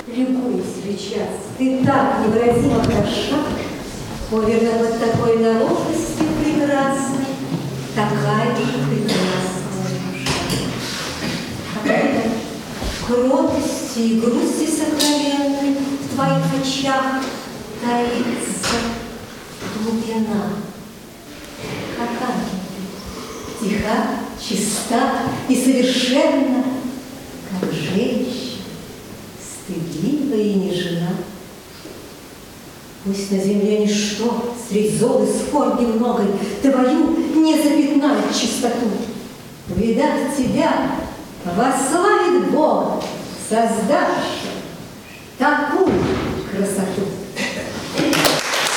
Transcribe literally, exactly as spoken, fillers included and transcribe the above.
Любуйся сейчас, ты так невыразимо хороша, Наверное, вот такой наружности прекрасной, такая же прекрасная душа. А когда кротости и грусти сокровенной в твоих очах таится глубина. Какая ты, тиха, чиста и совершенна, как женщина, стыдливая и нежна. Пусть на земле ничто, средь зол и скорби многой, твою не запятнает чистоту. Увидав тебя, восславит Бог, создавший такую красоту.